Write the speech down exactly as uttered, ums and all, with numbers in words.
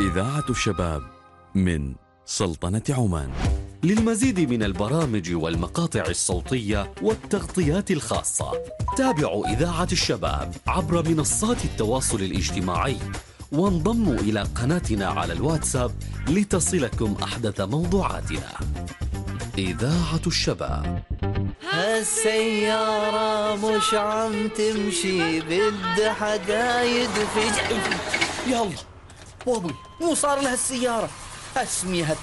إذاعة الشباب من سلطنة عمان. للمزيد من البرامج والمقاطع الصوتية والتغطيات الخاصة تابعوا إذاعة الشباب عبر منصات التواصل الاجتماعي، وانضموا إلى قناتنا على الواتساب لتصلكم أحدث موضوعاتنا. إذاعة الشباب. هالسيارة مش عم تمشي، بدها حقايد في يلا بابي، مو صار لها السيارة اسميها